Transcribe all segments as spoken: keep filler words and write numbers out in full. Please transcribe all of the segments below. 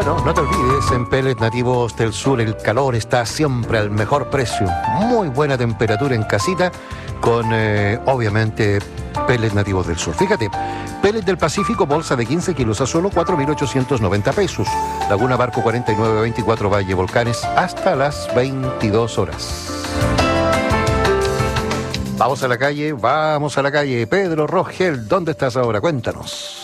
Bueno, no te olvides, en Pellets Nativos del Sur el calor está siempre al mejor precio. Muy buena temperatura en casita con, eh, obviamente, Pellets Nativos del Sur. Fíjate, Pellets del Pacífico, bolsa de quince kilos a solo cuatro mil ochocientos noventa pesos. Laguna Barco cuarenta y nueve veinticuatro Valle Volcanes hasta las veintidós horas. Vamos a la calle, vamos a la calle. Pedro Rogel, ¿dónde estás ahora? Cuéntanos.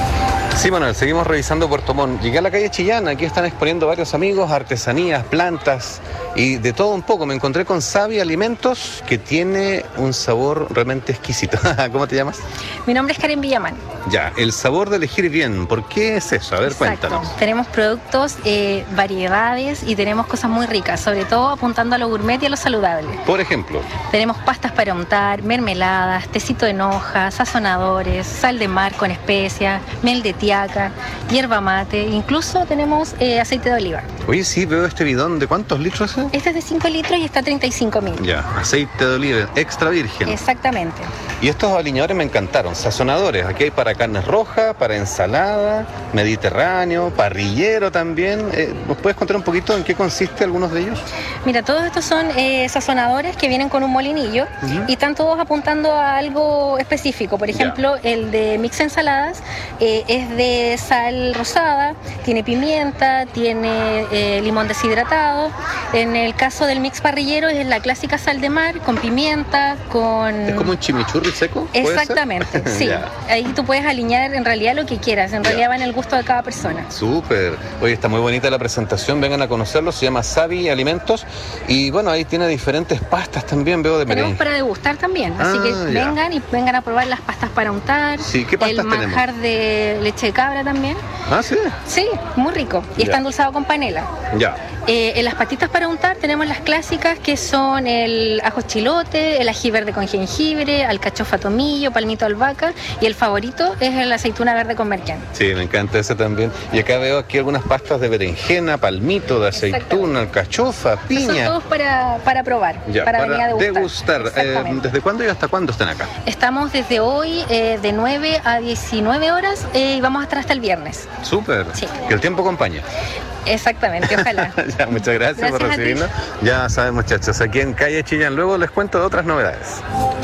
Sí, Manuel, seguimos revisando Puerto Montt. Llegué a la calle Chillán, aquí están exponiendo varios amigos, artesanías, plantas y de todo un poco. Me encontré con Savi Alimentos, que tiene un sabor realmente exquisito. ¿Cómo te llamas? Mi nombre es Karen Villamán. Ya, el sabor de elegir bien. ¿Por qué es eso? A ver, Exacto. Cuéntanos. Tenemos productos, eh, variedades y tenemos cosas muy ricas, sobre todo apuntando a lo gourmet y a lo saludable. Por ejemplo, tenemos pastas para untar, mermeladas, tecito en hoja, sazonadores, sal de mar con especias, miel de tiaca, hierba mate, incluso tenemos eh, aceite de oliva. Oye, sí, veo este bidón. ¿De cuántos litros es? Este es de cinco litros y está a treinta y cinco mil. Ya, aceite de oliva extra virgen. Exactamente. Y estos aliñadores me encantaron. Sazonadores, aquí hay para carnes rojas, para ensalada, mediterráneo, parrillero también. Eh, ¿Nos puedes contar un poquito en qué consiste algunos de ellos? Mira, todos estos son eh, sazonadores que vienen con un molinillo uh-huh. y están todos apuntando a algo específico. Por ejemplo, yeah. el de mix ensaladas eh, es de sal rosada, tiene pimienta, tiene eh, limón deshidratado. En el caso del mix parrillero es la clásica sal de mar con pimienta, con... ¿Es como un chimichurri seco? Exactamente, sí. yeah. Ahí tú puedes alinear en realidad lo que quieras, en yeah. realidad va en el gusto de cada persona. Súper. Oye, está muy bonita la presentación, vengan a conocerlo, se llama Savi Alimentos y bueno, ahí tiene diferentes pastas también, veo de tenemos merengue. Para degustar también, ah, así que yeah. vengan y vengan a probar las pastas para untar. Sí, ¿qué pastas el manjar tenemos? De leche de cabra también. Ah, sí. Sí, muy rico y yeah. está endulzado con panela. Ya. Eh, en las patitas para untar tenemos las clásicas que son el ajo chilote, el ají verde con jengibre, alcachofa tomillo, palmito albahaca y el favorito es el aceituna verde con merquén. Sí, me encanta ese también. Y acá veo aquí algunas pastas de berenjena, palmito, de aceituna, alcachofa, piña. Son todos para, para probar, ya, para, para venir a degustar. degustar. Eh, ¿Desde cuándo y hasta cuándo están acá? Estamos desde hoy eh, de nueve a diecinueve horas eh, y vamos a estar hasta el viernes. Súper. Sí. Que el tiempo acompañe. Exactamente, ojalá. Ya, muchas gracias, gracias por recibirnos. Ya saben, muchachos, aquí en Calle Chillán. Luego les cuento de otras novedades.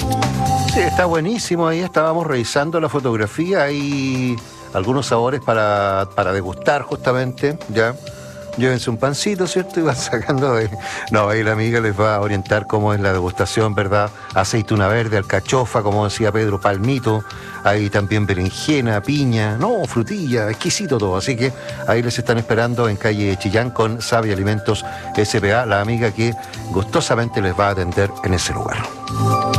Sí, está buenísimo. Ahí estábamos revisando la fotografía. Hay algunos sabores para, para degustar justamente, ya. Llévense un pancito, ¿cierto? Y van sacando de... No, ahí la amiga les va a orientar cómo es la degustación, ¿verdad? Aceituna verde, alcachofa, como decía Pedro, palmito, ahí también berenjena, piña, no, frutilla, exquisito todo. Así que ahí les están esperando en calle Chillán con Savi Alimentos S P A, la amiga que gustosamente les va a atender en ese lugar.